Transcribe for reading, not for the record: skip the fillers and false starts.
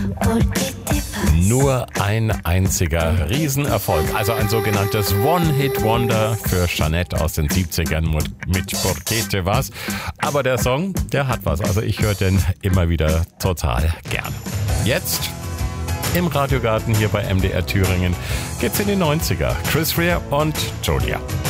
Nur ein einziger Riesenerfolg, also ein sogenanntes One-Hit-Wonder für Jeanette aus den 70ern mit Porque te vas. Aber der Song, der hat was, also ich höre den immer wieder total gern. Jetzt im Radiogarten hier bei MDR Thüringen geht's in die 90er. Chris Rea und Jodia.